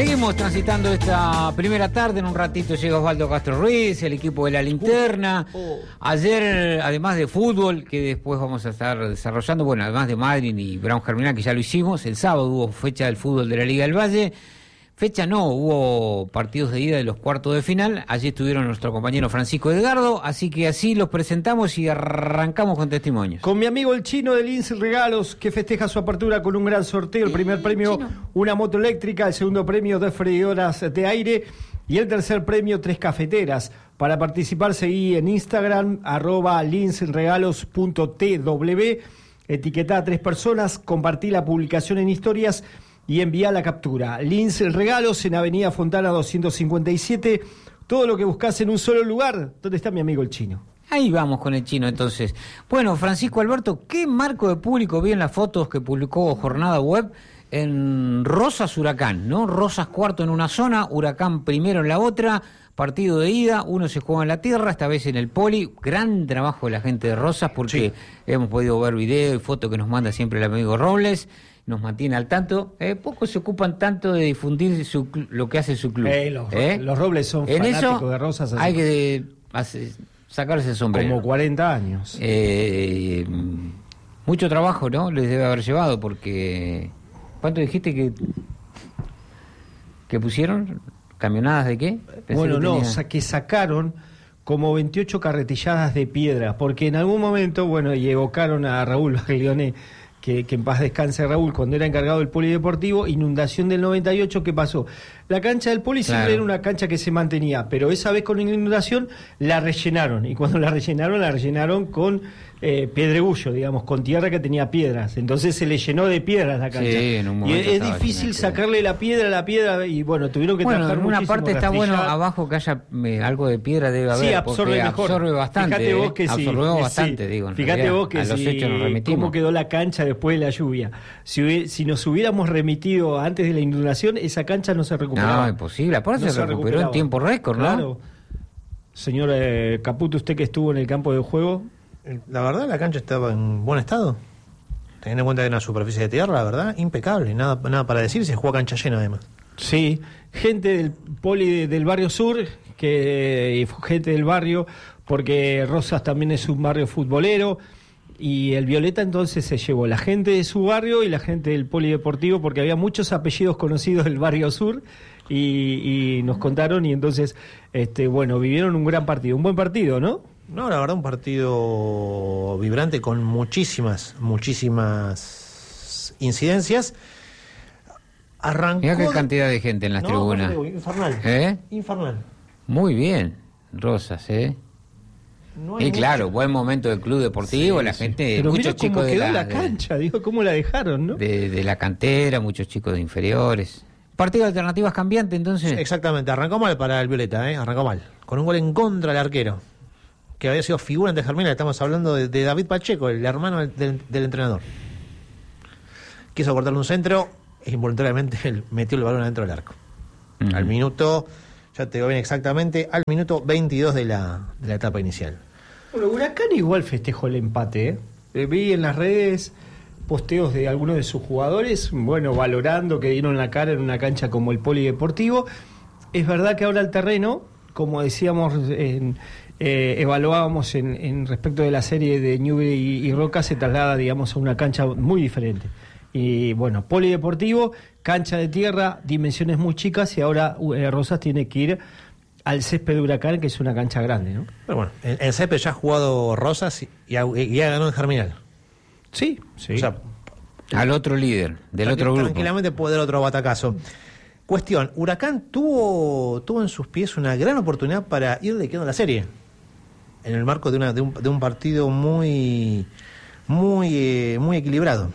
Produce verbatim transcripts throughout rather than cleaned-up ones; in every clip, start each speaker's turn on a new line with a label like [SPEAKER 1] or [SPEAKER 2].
[SPEAKER 1] Seguimos transitando esta primera tarde. En un ratito llega Osvaldo Castro Ruiz, el equipo de La Linterna. Ayer, además de fútbol, que después vamos a estar desarrollando, bueno, además de Madrid y Brown Germinal, que ya lo hicimos, el sábado hubo fecha del fútbol de la Liga del Valle. Fecha no, hubo partidos de ida de los cuartos de final. Allí estuvieron nuestro compañero Francisco Edgardo, así que así los presentamos y arrancamos con testimonios.
[SPEAKER 2] Con mi amigo el Chino de Lince Regalos, que festeja su apertura con un gran sorteo. El primer premio, una moto eléctrica. El segundo premio, dos freidoras de aire. Y el tercer premio, tres cafeteras. Para participar, seguí en Instagram, arroba linceregalos punto t w. Etiquetá a tres personas, compartí la publicación en historias y envía la captura. Lince Regalos en Avenida Fontana doscientos cincuenta y siete. Todo lo que buscas en un solo lugar. ¿Dónde está mi amigo el Chino?
[SPEAKER 1] Ahí vamos con el Chino entonces. Bueno, Francisco Alberto, ¿qué marco de público vi en las fotos que publicó Jornada Web en Rosas Huracán, ¿no? Rosas cuarto en una zona, Huracán primero en la otra, partido de ida, uno se juega en la tierra, esta vez en el Poli. Gran trabajo de la gente de Rosas, porque sí, hemos podido ver video y fotos que nos manda siempre el amigo Robles. Nos mantiene al tanto. Eh, pocos se ocupan tanto de difundir su, lo que hace su club.
[SPEAKER 2] Eh, los,
[SPEAKER 1] ¿Eh?
[SPEAKER 2] los Robles son
[SPEAKER 1] en
[SPEAKER 2] fanáticos
[SPEAKER 1] eso
[SPEAKER 2] de Rosas. Así.
[SPEAKER 1] Hay que hace, sacarse el sombrero.
[SPEAKER 2] Como cuarenta años.
[SPEAKER 1] Eh, mucho trabajo, ¿no? Les debe haber llevado, porque... ¿Cuánto dijiste que, que pusieron? ¿Camionadas de qué? Pensé
[SPEAKER 2] bueno,
[SPEAKER 1] que
[SPEAKER 2] no,
[SPEAKER 1] tenía...
[SPEAKER 2] o sea, que sacaron como veintiocho carretilladas de piedra, porque en algún momento, bueno, y evocaron a Raúl Baglione, Que, que en paz descanse Raúl, cuando era encargado del polideportivo, inundación del noventa y ocho, ¿qué pasó? La cancha del Poli siempre claro. era una cancha que se mantenía, pero esa vez con inundación la rellenaron, y cuando la rellenaron, la rellenaron con eh, pedregullo, digamos, con tierra que tenía piedras, entonces se le llenó de piedras la cancha.
[SPEAKER 1] Sí, en un momento
[SPEAKER 2] y es, es difícil sacarle la piedra a la piedra, y bueno, tuvieron que
[SPEAKER 1] bueno,
[SPEAKER 2] trabajar
[SPEAKER 1] en una
[SPEAKER 2] muchísimo.
[SPEAKER 1] parte está bueno, abajo que haya eh, algo de piedra debe haber,
[SPEAKER 2] sí, absorbe mejor.
[SPEAKER 1] absorbe bastante,
[SPEAKER 2] Fíjate vos que
[SPEAKER 1] eh,
[SPEAKER 2] sí,
[SPEAKER 1] absorbió
[SPEAKER 2] sí,
[SPEAKER 1] bastante, digo, en
[SPEAKER 2] fíjate
[SPEAKER 1] realidad,
[SPEAKER 2] vos que
[SPEAKER 1] a los
[SPEAKER 2] sí,
[SPEAKER 1] hechos nos remitimos.
[SPEAKER 2] Cómo quedó la cancha después de la lluvia. Si, hubiera, si nos hubiéramos remitido antes de la inundación, esa cancha no se recuperaba.
[SPEAKER 1] No, imposible. Aparte
[SPEAKER 2] no
[SPEAKER 1] se, se recuperó en tiempo récord, ¿no?
[SPEAKER 2] Claro. Señor eh, Caputo, usted que estuvo en el campo de juego.
[SPEAKER 3] La verdad, la cancha estaba en buen estado. Teniendo en cuenta que era una superficie de tierra, la verdad, impecable. Nada, nada para decir, se juega cancha llena además.
[SPEAKER 2] Sí, gente del Poli de, del barrio sur, que y gente del barrio, porque Rosas también es un barrio futbolero. Y el Violeta entonces se llevó la gente de su barrio y la gente del polideportivo, porque había muchos apellidos conocidos del barrio sur, y, y nos contaron, y entonces, este, bueno, vivieron un gran partido, un buen partido, ¿no?
[SPEAKER 3] No, la verdad, un partido vibrante con muchísimas, muchísimas incidencias. Arrancó...
[SPEAKER 1] Mirá qué cantidad de gente en las
[SPEAKER 3] no,
[SPEAKER 1] tribunas.
[SPEAKER 3] No, infernal.
[SPEAKER 1] ¿Eh?
[SPEAKER 3] Infernal.
[SPEAKER 1] Muy bien, Rosas, ¿eh? No y claro, mucho. Buen momento del club deportivo, sí, la gente,
[SPEAKER 2] sí. Pero
[SPEAKER 1] muchos chicos
[SPEAKER 2] cómo
[SPEAKER 1] de
[SPEAKER 2] quedó
[SPEAKER 1] la,
[SPEAKER 2] la cancha, de, digo, cómo la dejaron, ¿no?
[SPEAKER 1] De, de la cantera, muchos chicos de inferiores. Partido de alternativas cambiante, entonces.
[SPEAKER 3] Sí, exactamente, arrancó mal para el Violeta, ¿eh? Arrancó mal, con un gol en contra del arquero, que había sido figura ante Germinal. Estamos hablando de, de David Pacheco, el hermano del, del, del entrenador. Quiso cortarle un centro e involuntariamente él metió el balón adentro del arco. Uh-huh. Al minuto, ya te digo bien exactamente, al minuto veintidós de la, de la etapa inicial.
[SPEAKER 2] Bueno, Huracán igual festejó el empate, ¿eh? Vi en las redes posteos de algunos de sus jugadores, bueno, valorando que dieron la cara en una cancha como el Polideportivo. Es verdad que ahora el terreno, como decíamos, en, eh, evaluábamos en, en respecto de la serie de Ñuble y, y Roca, se traslada, digamos, a una cancha muy diferente. Y bueno, Polideportivo, cancha de tierra, dimensiones muy chicas, y ahora eh, Rosas tiene que ir al césped de Huracán, que es una cancha grande, ¿no?
[SPEAKER 3] Pero bueno, en, en césped ya ha jugado Rosas y, y, ha, y ha ganado en Germinal.
[SPEAKER 2] Sí, sí.
[SPEAKER 3] O sea,
[SPEAKER 1] al otro líder, del otro grupo.
[SPEAKER 3] Tranquilamente puede dar otro batacazo. Cuestión, Huracán tuvo, tuvo en sus pies una gran oportunidad para ir de quedando la serie. En el marco de, una, de, un, de un partido muy, muy, eh, muy equilibrado.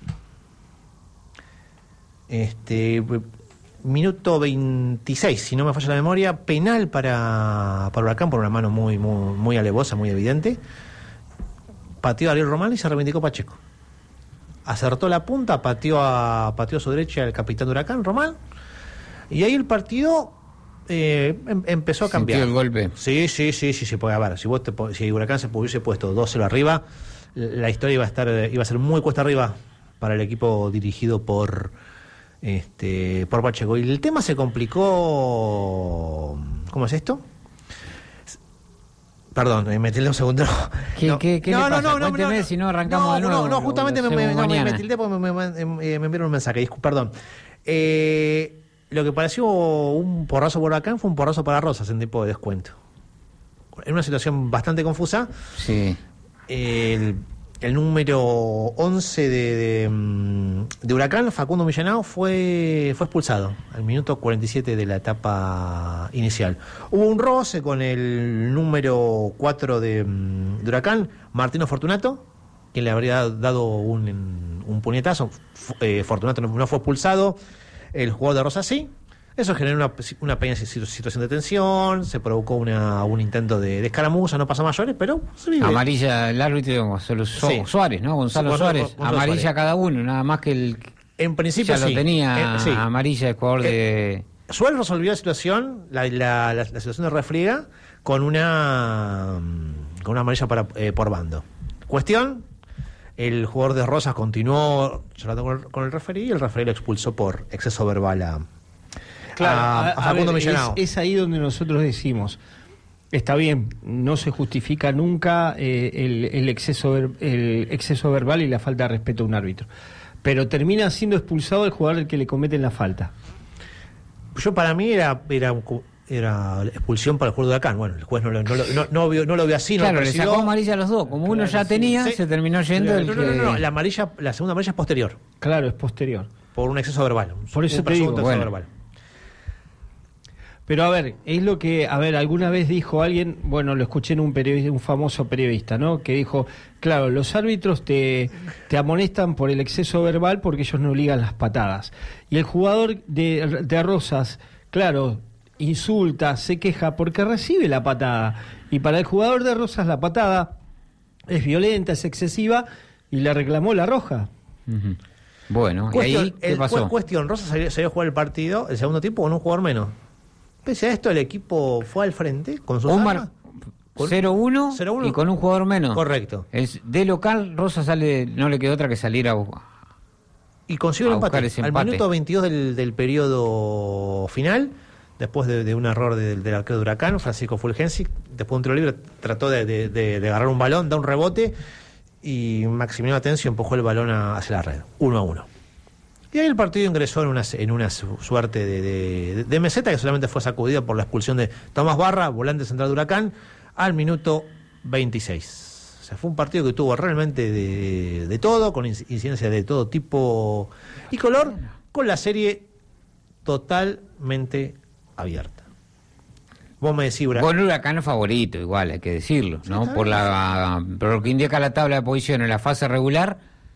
[SPEAKER 3] Este... Minuto veintiséis, si no me falla la memoria, penal para, para Huracán por una mano muy, muy, muy alevosa, muy evidente. Pateó a Ariel Román y se reivindicó Pacheco. Acertó la punta, pateó a, pateó a su derecha el capitán de Huracán, Román. Y ahí el partido eh, em, empezó a cambiar.
[SPEAKER 1] ¿Sintió el golpe?
[SPEAKER 3] Sí, sí, sí, sí, sí, puede haber. Si, vos te, si Huracán se hubiese puesto dos cero arriba, la historia iba a estar, iba a ser muy cuesta arriba para el equipo dirigido por este, por Pacheco. Y el tema se complicó. ¿Cómo es esto? Perdón, me metí un segundo.
[SPEAKER 1] ¿Qué,
[SPEAKER 3] no,
[SPEAKER 1] qué, qué
[SPEAKER 3] no,
[SPEAKER 1] le pasa?
[SPEAKER 3] no, no,
[SPEAKER 1] Cuénteme,
[SPEAKER 3] no,
[SPEAKER 1] si no arrancamos
[SPEAKER 3] no,
[SPEAKER 1] de nuevo.
[SPEAKER 3] No, no, justamente me, me, no, me, me tilde porque me, me, me, me enviaron un mensaje, disculpa, perdón. Eh, lo que pareció un porrazo por Huracán fue un porrazo para Rosas en tiempo de descuento. En una situación bastante confusa.
[SPEAKER 1] Sí.
[SPEAKER 3] El, el número once de, de, de Huracán, Facundo Millanao, fue, fue expulsado al minuto cuarenta y siete de la etapa inicial. Hubo un roce con el número cuatro de, de Huracán, Martino Fortunato, quien le habría dado un, un puñetazo. Eh, Fortunato no, no fue expulsado, el jugador de Rosas sí. Eso generó una, una pequeña situación de tensión, se provocó una, un intento de, de escaramuza, no pasa mayores, pero se vive.
[SPEAKER 1] Amarilla el árbitro Gonzalo Su-
[SPEAKER 3] Sí.
[SPEAKER 1] Suárez, ¿no? Gonzalo
[SPEAKER 3] Gonzalo-
[SPEAKER 1] Suárez.
[SPEAKER 3] Gonzalo
[SPEAKER 1] Amarilla
[SPEAKER 3] Suárez.
[SPEAKER 1] cada uno, nada más que el...
[SPEAKER 3] En principio
[SPEAKER 1] ya
[SPEAKER 3] sí.
[SPEAKER 1] lo tenía
[SPEAKER 3] Eh, sí.
[SPEAKER 1] amarilla el jugador
[SPEAKER 3] Eh,
[SPEAKER 1] de...
[SPEAKER 3] Suárez resolvió la situación, la, la, la, la situación de refriega, con una mm, con una amarilla para, eh, por bando. Cuestión, el jugador de Rosas continuó charlando con el, con el referí y el referí lo expulsó por exceso verbal a,
[SPEAKER 2] Claro,
[SPEAKER 3] a,
[SPEAKER 2] a-
[SPEAKER 3] a
[SPEAKER 2] a
[SPEAKER 3] Facundo
[SPEAKER 2] ver,
[SPEAKER 3] Millanao.
[SPEAKER 2] es, es ahí donde nosotros decimos, está bien, no se justifica nunca eh, el, el exceso ver- el exceso verbal y la falta de respeto a un árbitro, pero termina siendo expulsado el jugador al que le cometen la falta.
[SPEAKER 3] Yo para mí era era, era expulsión para el jugador de Huracán. Bueno, el juez no lo, no, lo- no, no vio, no lo vio así, no
[SPEAKER 1] Claro,
[SPEAKER 3] lo
[SPEAKER 1] le
[SPEAKER 3] percibió.
[SPEAKER 1] sacó amarilla a los dos. Como uno
[SPEAKER 2] Claro,
[SPEAKER 1] ya
[SPEAKER 2] sí.
[SPEAKER 1] tenía,
[SPEAKER 3] Sí.
[SPEAKER 1] se terminó yendo el
[SPEAKER 3] No,
[SPEAKER 1] que...
[SPEAKER 3] no, no, no, la amarilla, la segunda amarilla es posterior,
[SPEAKER 2] Claro, es posterior.
[SPEAKER 3] por un exceso verbal.
[SPEAKER 2] Por eso
[SPEAKER 3] un
[SPEAKER 2] te
[SPEAKER 3] presunto
[SPEAKER 2] digo,
[SPEAKER 3] exceso
[SPEAKER 1] bueno.
[SPEAKER 3] verbal.
[SPEAKER 2] Pero a ver, es lo que, a ver, alguna vez dijo alguien, bueno, lo escuché en un periodista, un famoso periodista, ¿no? Que dijo, claro, los árbitros te, te amonestan por el exceso verbal porque ellos no ligan las patadas. Y el jugador de, de Rosas, claro, insulta, se queja porque recibe la patada. Y para el jugador de Rosas la patada es violenta, es excesiva y le reclamó la roja.
[SPEAKER 1] Ujú. Bueno,
[SPEAKER 3] Cuestión,
[SPEAKER 1] ¿y ahí qué
[SPEAKER 3] el-
[SPEAKER 1] pasó?
[SPEAKER 3] cu- cuestión, Rosas salió, salió a jugar el partido, el segundo tiempo, con un jugador menos. Pese a esto, el equipo fue al frente con sus
[SPEAKER 1] Un
[SPEAKER 3] armas.
[SPEAKER 1] mar-
[SPEAKER 3] Con-
[SPEAKER 1] cero uno
[SPEAKER 3] cero uno.
[SPEAKER 1] y con un jugador menos.
[SPEAKER 3] Correcto.
[SPEAKER 1] Es de local, Rosa sale, no le quedó otra que salir a...
[SPEAKER 3] Y consiguió el
[SPEAKER 1] a buscar
[SPEAKER 3] empate.
[SPEAKER 1] ese
[SPEAKER 3] Al
[SPEAKER 1] empate.
[SPEAKER 3] minuto veintidós del, del periodo final, después de, de un error del, del arquero de Huracán, Francisco Fulgensi, después de un tiro libre, trató de, de- de- de agarrar un balón, da un rebote, y Maximiliano Atencio empujó el balón a- hacia la red. Uno a uno. Y ahí el partido ingresó en una, en una su- suerte de, de, de meseta que solamente fue sacudida por la expulsión de Tomás Barra, volante central de Huracán, al minuto veintiséis. O sea, fue un partido que tuvo realmente de, de todo, con inc- incidencias de todo tipo y color, con la serie totalmente abierta. Vos me decís, Huracán.
[SPEAKER 1] Bueno, Huracán es favorito, igual, hay que decirlo, ¿no?
[SPEAKER 3] está
[SPEAKER 1] Por
[SPEAKER 3] bien.
[SPEAKER 1] la por lo que indica la tabla de posición en la fase regular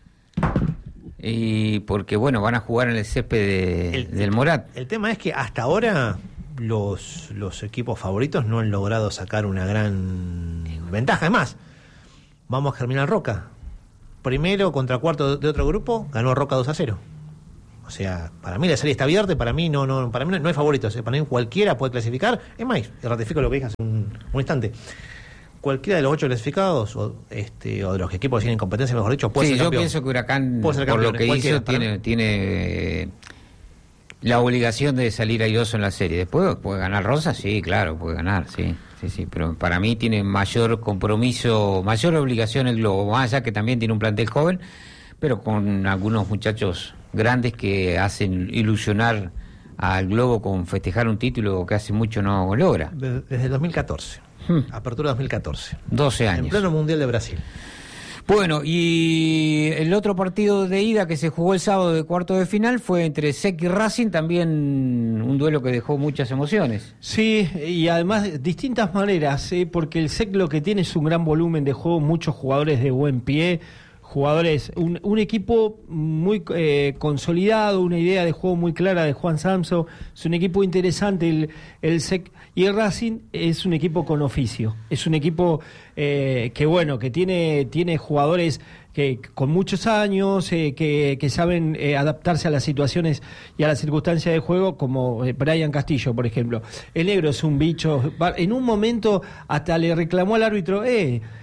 [SPEAKER 1] y porque, bueno, van a jugar en el césped de-
[SPEAKER 3] El-
[SPEAKER 1] del Morat.
[SPEAKER 3] El tema es que hasta ahora los, los equipos favoritos no han logrado sacar una gran ventaja. Además, vamos a Germinal Roca. Primero contra cuarto de otro grupo, ganó Roca dos a cero. O sea, para mí la serie está abierta y para mí no, no, para mí no, no hay favoritos. Para mí cualquiera puede clasificar. Es más, y ratifico lo que dije hace un, un instante. Cualquiera de los ocho clasificados o, este, o de los equipos que tienen competencia, mejor dicho, puede
[SPEAKER 1] Sí,
[SPEAKER 3] ser
[SPEAKER 1] yo
[SPEAKER 3] campeón.
[SPEAKER 1] pienso que Huracán,
[SPEAKER 3] Puede ser
[SPEAKER 1] por lo
[SPEAKER 3] campeón,
[SPEAKER 1] que
[SPEAKER 3] cualquiera,
[SPEAKER 1] hizo,
[SPEAKER 3] para
[SPEAKER 1] tiene,
[SPEAKER 3] mí.
[SPEAKER 1] tiene eh, la obligación de salir airoso en la serie. Después puede ganar Rosa, sí, claro, puede ganar, sí, sí, sí. Pero para mí tiene mayor compromiso, mayor obligación el Globo, más allá que también tiene un plantel joven, pero con algunos muchachos grandes que hacen ilusionar al Globo con festejar un título que hace mucho no logra.
[SPEAKER 3] De- Desde el dos mil catorce.
[SPEAKER 1] Hmm.
[SPEAKER 3] Apertura dos mil catorce.
[SPEAKER 1] doce
[SPEAKER 3] En
[SPEAKER 1] años.
[SPEAKER 3] pleno Mundial de Brasil.
[SPEAKER 1] Bueno, y el otro partido de ida que se jugó el sábado de cuarto de final fue entre S E C y Racing, también un duelo que dejó muchas emociones.
[SPEAKER 2] Sí, y además distintas maneras, ¿eh? Porque el S E C lo que tiene es un gran volumen de juego, muchos jugadores de buen pie, jugadores, un, un equipo muy eh, consolidado, una idea de juego muy clara de Juan Samso, es un equipo interesante el, el S E C, y el Racing es un equipo con oficio, es un equipo eh, que bueno, que tiene, tiene jugadores que con muchos años, eh, que, que saben eh, adaptarse a las situaciones y a las circunstancias de juego, como eh, Brian Castillo, por ejemplo. El negro es un bicho, va- en un momento hasta le reclamó al árbitro, eh,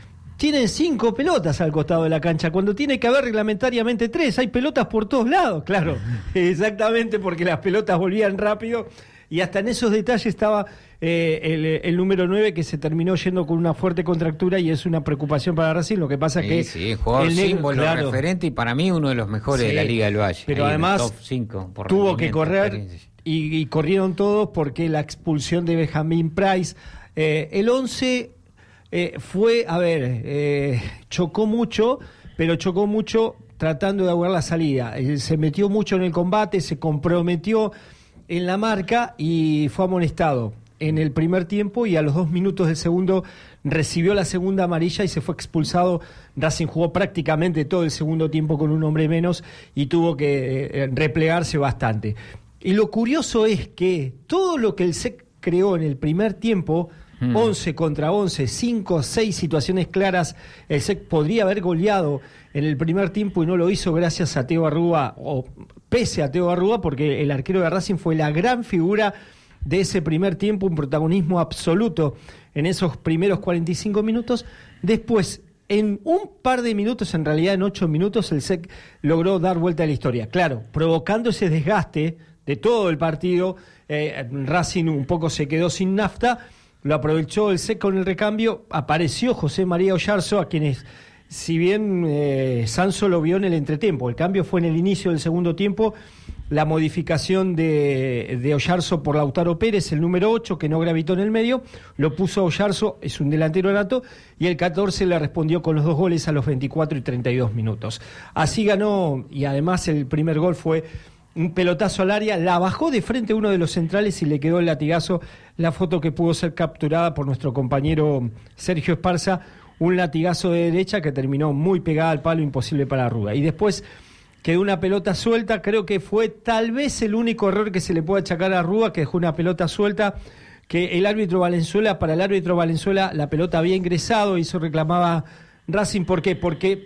[SPEAKER 2] tienen cinco pelotas al costado de la cancha, cuando tiene que haber reglamentariamente tres. Hay pelotas por todos lados, claro, exactamente, porque las pelotas volvían rápido. Y hasta en esos detalles estaba eh, el, el número nueve, que se terminó yendo con una fuerte contractura, y es una preocupación para Racing. Lo que pasa es
[SPEAKER 1] sí,
[SPEAKER 2] que...
[SPEAKER 1] Sí, jugador
[SPEAKER 2] el negro,
[SPEAKER 1] símbolo,
[SPEAKER 2] claro,
[SPEAKER 1] referente, y para mí uno de los mejores, sí, de la Liga del Valle.
[SPEAKER 2] Pero además
[SPEAKER 1] top cinco por
[SPEAKER 2] tuvo que correr, y, y corrieron todos porque la expulsión de Benjamín Price. Eh, el once eh, fue, a ver, eh, chocó mucho, pero chocó mucho tratando de ahogar la salida. Eh, se metió mucho en el combate, se comprometió en la marca y fue amonestado en el primer tiempo, y a los dos minutos del segundo recibió la segunda amarilla y se fue expulsado. Racing jugó prácticamente todo el segundo tiempo con un hombre menos y tuvo que eh, replegarse bastante. Y lo curioso es que todo lo que el S E C creó en el primer tiempo, hmm. once contra once, cinco, seis situaciones claras, el S E C podría haber goleado en el primer tiempo y no lo hizo gracias a Teo Arrúa, o pese a Teo Arrúa, porque el arquero de Racing fue la gran figura de ese primer tiempo, un protagonismo absoluto en esos primeros cuarenta y cinco minutos. Después, en un par de minutos, en realidad en ocho minutos, el S E C logró dar vuelta a la historia. Claro, provocando ese desgaste de todo el partido, eh, Racing un poco se quedó sin nafta, lo aprovechó el S E C con el recambio, apareció José María Oyarzo, a quienes, si bien eh, Sanso lo vio en el entretiempo, el cambio fue en el inicio del segundo tiempo, la modificación de, de Oyarzo por Lautaro Pérez, el número ocho, que no gravitó en el medio, lo puso Oyarzo, es un delantero nato, y el catorce le respondió con los dos goles a los veinticuatro y treinta y dos minutos. Así ganó, y además el primer gol fue un pelotazo al área, la bajó de frente a uno de los centrales y le quedó el latigazo, la foto que pudo ser capturada por nuestro compañero Sergio Esparza, un latigazo de derecha que terminó muy pegada al palo, imposible para Arruga. Y después quedó una pelota suelta, creo que fue tal vez el único error que se le puede achacar a Arruga, que dejó una pelota suelta, que el árbitro Valenzuela, para el árbitro Valenzuela, la pelota había ingresado, y eso reclamaba Racing. ¿Por qué? Porque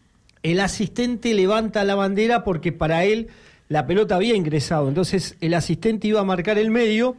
[SPEAKER 2] el asistente levanta la bandera porque para él la pelota había ingresado, entonces el asistente iba a marcar el medio,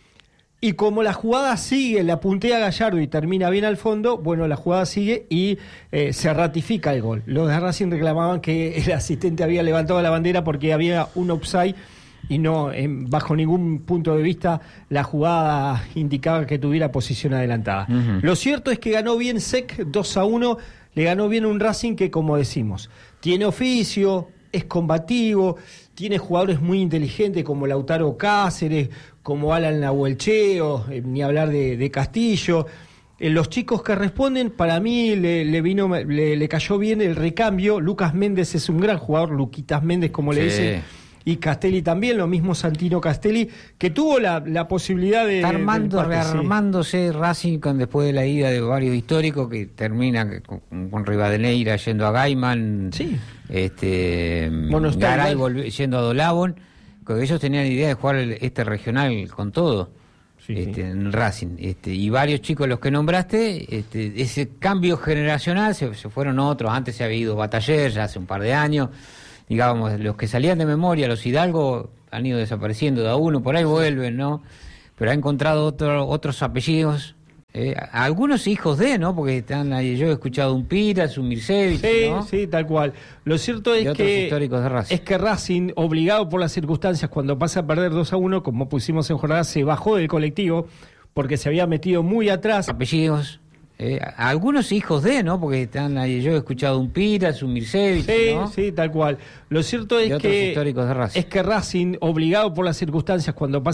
[SPEAKER 2] y como la jugada sigue, la puntea Gallardo y termina bien al fondo, bueno, la jugada sigue y eh, se ratifica el gol. Los de Racing reclamaban que el asistente había levantado la bandera porque había un offside, y no, en, bajo ningún punto de vista, la jugada indicaba que tuviera posición adelantada. Uh-huh. Lo cierto es que ganó bien S E C dos a uno, le ganó bien un Racing que, como decimos, tiene oficio, es combativo, tiene jugadores muy inteligentes como Lautaro Cáceres, como Alan Nahuelcheo, eh, ni hablar de, de Castillo. Eh, los chicos que responden, para mí le, le vino, le, le cayó bien el recambio. Lucas Méndez es un gran jugador, Luquitas Méndez, como sí le dicen, y Castelli también, lo mismo Santino Castelli, que tuvo la, la posibilidad de...
[SPEAKER 1] Está armando,
[SPEAKER 2] de
[SPEAKER 1] rearmándose sí. Racing con, después de la ida de varios históricos, que termina con, con Rivadeneira yendo a Gaiman,
[SPEAKER 2] sí.
[SPEAKER 1] este
[SPEAKER 2] bueno,
[SPEAKER 1] Garay volvi, yendo a Dolabón, porque ellos tenían la idea de jugar el, este regional con todo, sí, este, sí. en Racing, este, y varios chicos los que nombraste, este, ese cambio generacional, se, se fueron otros. Antes se había ido Bataller, ya hace un par de años, digamos, los que salían de memoria, los Hidalgo, han ido desapareciendo de a uno, por ahí vuelven, ¿no? Pero ha encontrado otro, otros apellidos, eh, algunos hijos de, ¿no? Porque están ahí, yo he escuchado un Piras, un Mircevich,
[SPEAKER 2] sí,
[SPEAKER 1] ¿no?
[SPEAKER 2] Sí, tal cual. Lo cierto es que
[SPEAKER 1] históricos de Racing.
[SPEAKER 2] es que Racing, obligado por las circunstancias, cuando pasa a perder dos a uno, como pusimos en jornada, se bajó del colectivo porque se había metido muy atrás.
[SPEAKER 1] Apellidos. Eh, algunos hijos de, ¿no? Porque están ahí, yo he escuchado un Piras, un Mircevich,
[SPEAKER 2] sí,
[SPEAKER 1] ¿no?
[SPEAKER 2] Sí, tal cual. Lo cierto es
[SPEAKER 1] de
[SPEAKER 2] que
[SPEAKER 1] históricos de Racing.
[SPEAKER 2] es que Racing, obligado por las circunstancias, cuando pasa